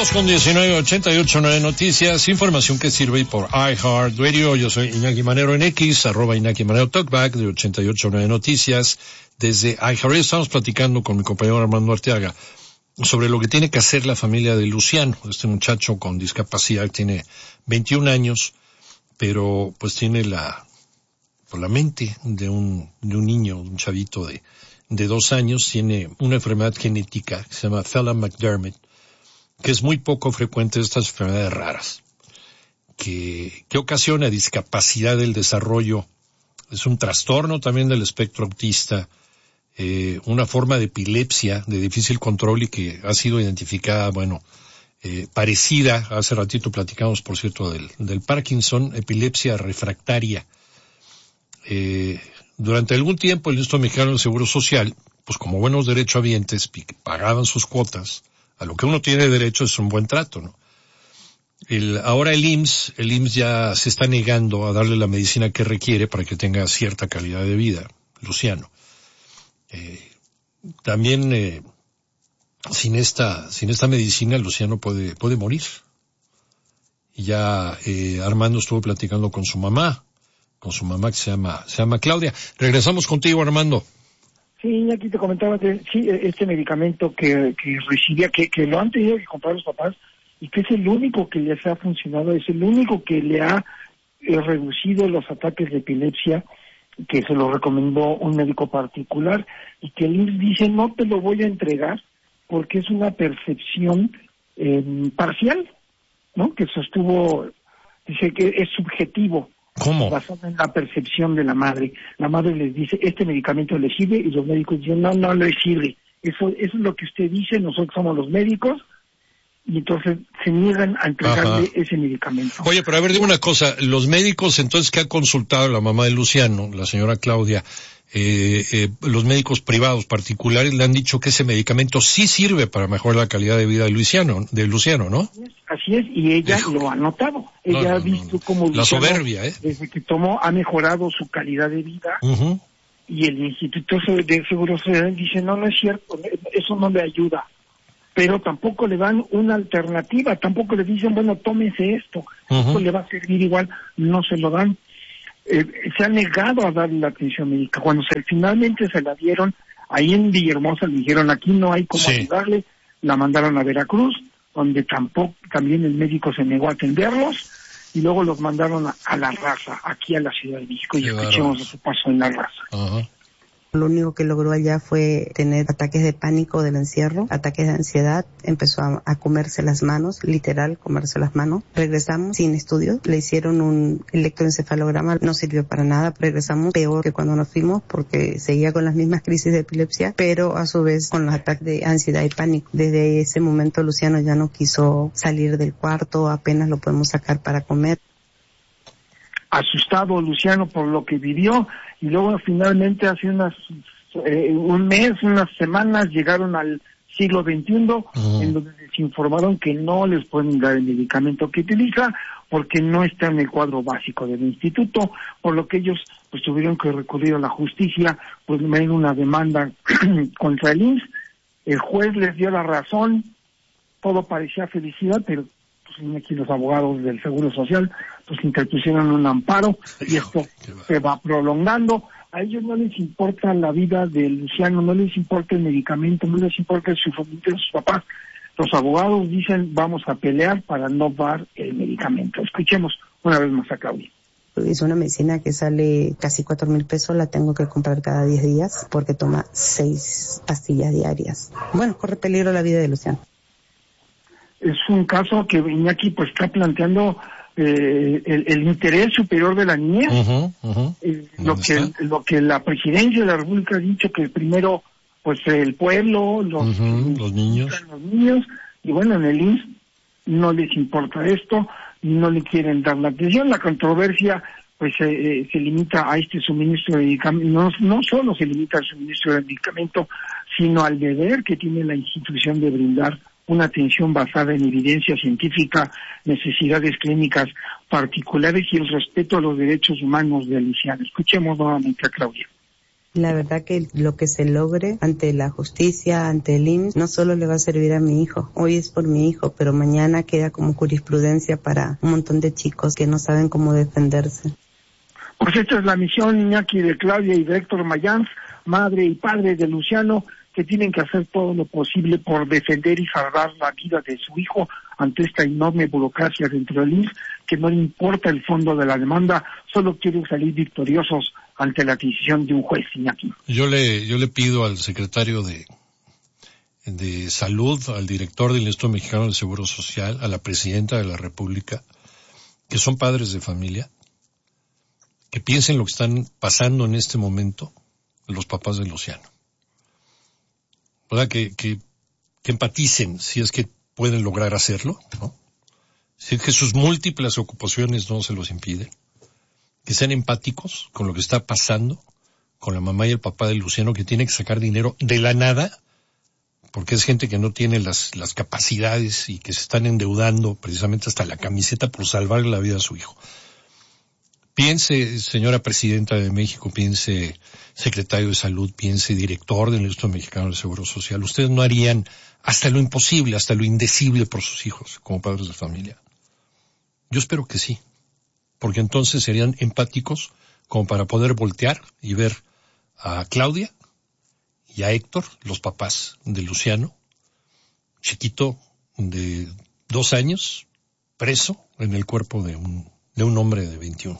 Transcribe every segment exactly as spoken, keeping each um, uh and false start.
dos con diecinueve, ochenta y ocho nueve Noticias, información que sirve por iHeartRadio. Yo soy Iñaki Manero en X, arroba Iñaki Manero Talkback de ochenta y ocho nueve Noticias. Desde iHeartRadio estamos platicando con mi compañero Armando Arteaga sobre lo que tiene que hacer la familia de Luciano, este muchacho con discapacidad. Tiene veintiún años, pero pues tiene la, pues, la mente de un, de un niño, un chavito de, de dos años. Tiene una enfermedad genética que se llama Phelan-McDermid, que es muy poco frecuente de estas enfermedades raras, que, que ocasiona discapacidad del desarrollo. Es un trastorno también del espectro autista, eh, una forma de epilepsia de difícil control y que ha sido identificada, bueno, eh, parecida, hace ratito platicamos, por cierto, del, del Parkinson, epilepsia refractaria. Eh, durante algún tiempo el Instituto Mexicano del Seguro Social, pues como buenos derechohabientes, pagaban sus cuotas. A lo que uno tiene derecho es un buen trato, ¿no? El, ahora el I M S S, el I M S S ya se está negando a darle la medicina que requiere para que tenga cierta calidad de vida, Luciano. Eh, también, eh, sin esta, sin esta medicina, Luciano puede, puede morir. Y ya, eh, Armando estuvo platicando con su mamá, con su mamá que se llama, se llama Claudia. Regresamos contigo, Armando. Sí, aquí te comentaba que sí, este medicamento que, que recibía, que, que lo han tenido que comprar los papás, y que es el único que les ha funcionado, es el único que le ha eh, reducido los ataques de epilepsia, que se lo recomendó un médico particular, y que el I M S S dice no te lo voy a entregar porque es una percepción eh, parcial, ¿no? Que sostuvo, dice que es subjetivo. ¿Cómo? Basado en la percepción de la madre. La madre les dice, este medicamento le sirve, y los médicos dicen, no, no le sirve. Eso, eso es lo que usted dice, nosotros somos los médicos, y entonces se niegan a entregarle Ajá. ese medicamento. Oye, pero a ver, dime una cosa, los médicos entonces que ha consultado la mamá de Luciano, la señora Claudia, eh, eh, los médicos privados particulares le han dicho que ese medicamento sí sirve para mejorar la calidad de vida de Luciano, de Luciano, ¿no? Así es, y ella Hijo. lo ha notado. Ella no, no, ha visto cómo la Luciano, soberbia, ¿eh? desde que tomó, ha mejorado su calidad de vida, uh-huh. y el Instituto de Seguro Social dice, no, no es cierto, eso no le ayuda. Pero tampoco le dan una alternativa, tampoco le dicen, bueno, tómese esto, uh-huh. esto le va a servir igual, no se lo dan. Eh, se ha negado a darle la atención médica. Cuando se, finalmente se la dieron, ahí en Villahermosa le dijeron, aquí no hay cómo sí. ayudarle, la mandaron a Veracruz, donde tampoco, también el médico se negó a atenderlos, y luego los mandaron a, a La Raza, aquí a la Ciudad de México, y escuchemos a su paso en La Raza. Uh-huh. Lo único que logró allá fue tener ataques de pánico del encierro, ataques de ansiedad, empezó a, a comerse las manos, literal, comerse las manos. Regresamos sin estudios, le hicieron un electroencefalograma, no sirvió para nada, regresamos peor que cuando nos fuimos porque seguía con las mismas crisis de epilepsia, pero a su vez con los ataques de ansiedad y pánico. Desde ese momento Luciano ya no quiso salir del cuarto, apenas lo podemos sacar para comer. Asustado Luciano por lo que vivió, y luego finalmente hace unas eh, un mes, unas semanas llegaron al siglo veintiuno, uh-huh. en donde les informaron que no les pueden dar el medicamento que utiliza porque no está en el cuadro básico del instituto, por lo que ellos pues tuvieron que recurrir a la justicia, pues me dieron una demanda contra el I M S S. El juez les dio la razón, todo parecía felicidad, pero pues aquí los abogados del Seguro Social pues interpusieron un amparo, y esto se va prolongando. A ellos no les importa la vida de Luciano, no les importa el medicamento, no les importa el sufrimiento de sus papás. Los abogados dicen, vamos a pelear para no dar el medicamento. Escuchemos una vez más a Claudia. Es una medicina que sale casi cuatro mil pesos, la tengo que comprar cada diez días porque toma seis pastillas diarias. Bueno, corre peligro la vida de Luciano. Es un caso que Iñaki pues está planteando eh, el, el interés superior de la niñez, uh-huh, uh-huh. Eh, lo que lo que la presidencia de la República ha dicho, que primero pues el pueblo, los, uh-huh, los niños, los niños, y bueno, en el I M S S no les importa esto, no le quieren dar la atención. La controversia pues eh, se limita a este suministro de medicamentos, no, no solo se limita al suministro de medicamento, sino al deber que tiene la institución de brindar una atención basada en evidencia científica, necesidades clínicas particulares y el respeto a los derechos humanos de Luciano. Escuchemos nuevamente a Claudia. La verdad que lo que se logre ante la justicia, ante el I M S S, no solo le va a servir a mi hijo. Hoy es por mi hijo, pero mañana queda como jurisprudencia para un montón de chicos que no saben cómo defenderse. Pues esta es la misión, Iñaki, de Claudia y de Héctor Mayans, madre y padre de Luciano, que tienen que hacer todo lo posible por defender y salvar la vida de su hijo ante esta enorme burocracia dentro del I M S S, que no le importa el fondo de la demanda, solo quieren salir victoriosos ante la decisión de un juez, Iñaki. Yo le, yo le pido al secretario de, de Salud, al director del Instituto Mexicano del Seguro Social, a la presidenta de la República, que son padres de familia, que piensen lo que están pasando en este momento los papás de Luciano. ¿Verdad? Que, que, que empaticen, si es que pueden lograr hacerlo, ¿no? Si es que sus múltiples ocupaciones no se los impiden. Que sean empáticos con lo que está pasando con la mamá y el papá de Luciano, que tiene que sacar dinero de la nada, porque es gente que no tiene las, las capacidades y que se están endeudando precisamente hasta la camiseta por salvar la vida a su hijo. Piense, señora presidenta de México, piense secretario de Salud, piense director del Instituto Mexicano del Seguro Social. Ustedes no harían hasta lo imposible, hasta lo indecible por sus hijos, como padres de familia. Yo espero que sí, porque entonces serían empáticos como para poder voltear y ver a Claudia y a Héctor, los papás de Luciano, chiquito de dos años, preso en el cuerpo de un, de un hombre de veintiuno.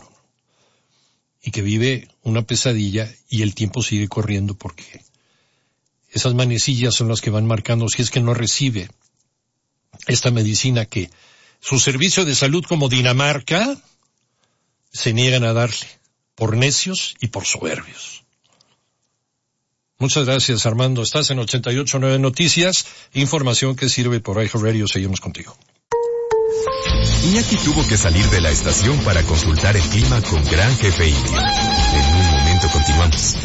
Y que vive una pesadilla y el tiempo sigue corriendo porque esas manecillas son las que van marcando si es que no recibe esta medicina que su servicio de salud como Dinamarca se niegan a darle por necios y por soberbios. Muchas gracias, Armando. Estás en ochenta y ocho punto nueve Noticias, información que sirve por iHeartRadio. Seguimos contigo. Iñaki tuvo que salir de la estación para consultar el clima con Gran Jefe India. En un momento continuamos.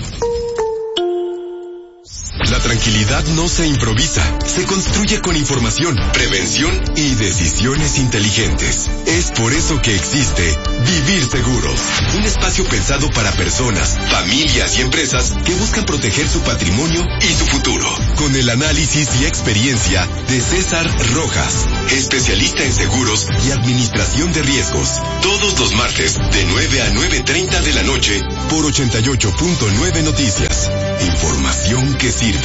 La tranquilidad no se improvisa, se construye con información, prevención y decisiones inteligentes. Es por eso que existe Vivir Seguros, un espacio pensado para personas, familias y empresas que buscan proteger su patrimonio y su futuro. Con el análisis y experiencia de César Rojas, especialista en seguros y administración de riesgos. Todos los martes de nueve a nueve treinta de la noche por ochenta y ocho punto nueve Noticias. Información que sirve.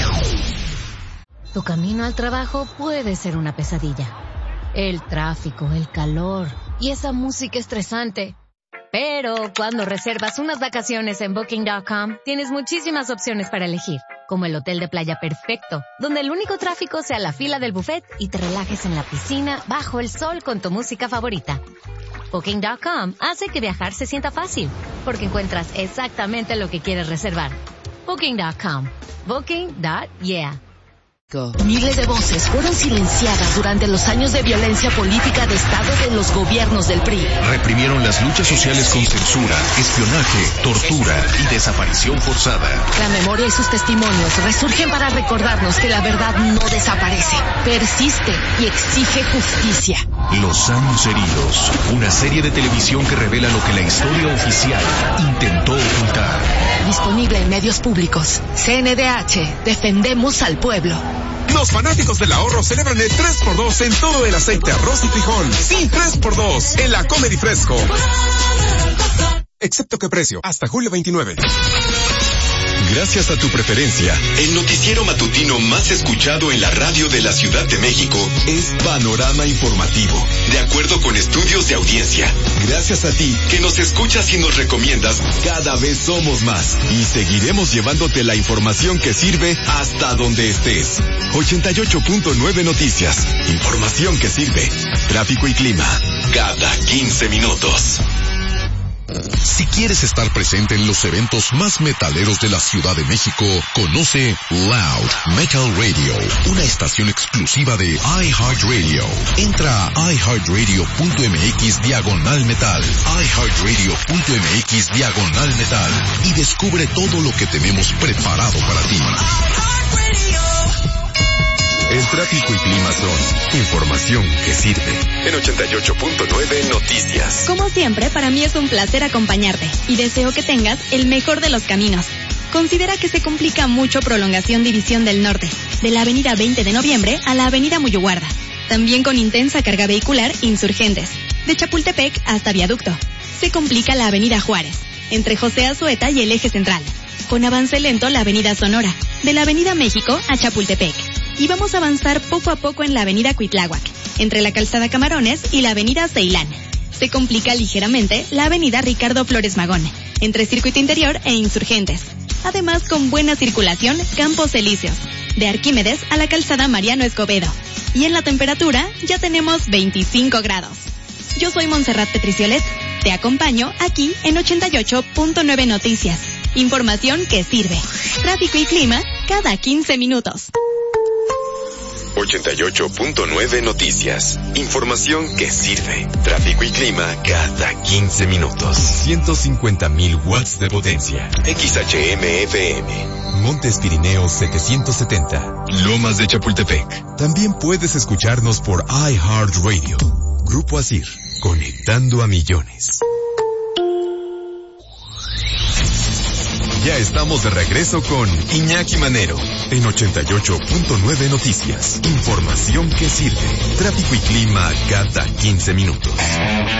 Tu camino al trabajo puede ser una pesadilla. El tráfico, el calor y esa música estresante. Pero cuando reservas unas vacaciones en Booking punto com, tienes muchísimas opciones para elegir, como el hotel de playa perfecto, donde el único tráfico sea la fila del buffet y te relajes en la piscina bajo el sol con tu música favorita. Booking punto com hace que viajar se sienta fácil, porque encuentras exactamente lo que quieres reservar. Booking punto com. Booking punto yeah. Miles de voces fueron silenciadas durante los años de violencia política de Estado de los gobiernos del P R I. Reprimieron las luchas sociales con censura, espionaje, tortura y desaparición forzada. La memoria y sus testimonios resurgen para recordarnos que la verdad no desaparece, persiste y exige justicia. Los años heridos, una serie de televisión que revela lo que la historia oficial intentó ocultar. Disponible en medios públicos. C N D H, defendemos al pueblo. Los fanáticos del ahorro celebran el tres por dos en todo el aceite, arroz y frijol. Sí, tres por dos en la Comedy Fresco. Excepto que precio, hasta julio veintinueve. Gracias a tu preferencia, el noticiero matutino más escuchado en la radio de la Ciudad de México es Panorama Informativo, de acuerdo con estudios de audiencia. Gracias a ti, que nos escuchas y nos recomiendas, cada vez somos más y seguiremos llevándote la información que sirve hasta donde estés. ochenta y ocho punto nueve Noticias, información que sirve. Tráfico y clima, cada quince minutos. Si quieres estar presente en los eventos más metaleros de la Ciudad de México, conoce Loud Metal Radio, una estación exclusiva de iHeartRadio. Entra a iHeartRadio.mx diagonal metal, iHeartRadio.mx diagonal metal y descubre todo lo que tenemos preparado para ti. El tráfico y clima son información que sirve. En ochenta y ocho punto nueve Noticias. Como siempre, para mí es un placer acompañarte y deseo que tengas el mejor de los caminos. considera que se complica mucho prolongación División del Norte, de la avenida veinte de noviembre a la avenida Muyuguarda. También con intensa carga vehicular Insurgentes, de Chapultepec hasta Viaducto. Se complica la avenida Juárez, entre José Azueta y el Eje Central. Con avance lento la avenida Sonora, de la avenida México a Chapultepec. Y vamos a avanzar poco a poco en la avenida Cuitláhuac, entre la calzada Camarones y la avenida Ceilán. Se complica ligeramente la avenida Ricardo Flores Magón, entre Circuito Interior e Insurgentes. Además, con buena circulación, Campos Elíseos, de Arquímedes a la calzada Mariano Escobedo. Y en la temperatura ya tenemos veinticinco grados. Yo soy Montserrat Petriciolet. Te acompaño aquí en ochenta y ocho punto nueve Noticias. Información que sirve. Tráfico y clima cada quince minutos. ochenta y ocho punto nueve Noticias. Información que sirve. Tráfico y clima cada quince minutos. ciento cincuenta mil watts de potencia. X H M F M. Montes Pirineos setecientos setenta. Lomas de Chapultepec. También puedes escucharnos por iHeartRadio. Grupo Asir. Conectando a millones. Ya estamos de regreso con Iñaki Manero en ochenta y ocho punto nueve Noticias. Información que sirve. Tráfico y clima cada quince minutos.